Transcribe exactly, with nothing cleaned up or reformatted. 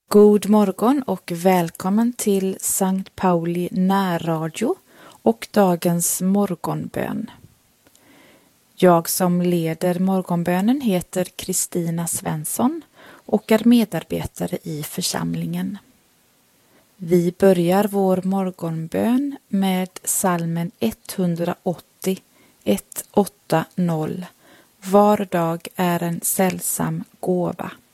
God morgon och välkommen till Sankt Pauli närradio och dagens morgonbön. Jag som leder morgonbönen heter Kristina Svensson och är medarbetare i församlingen. Vi börjar vår morgonbön med psalmen etthundraåttio, etthundraåttio. Var dag är en sällsam gåva.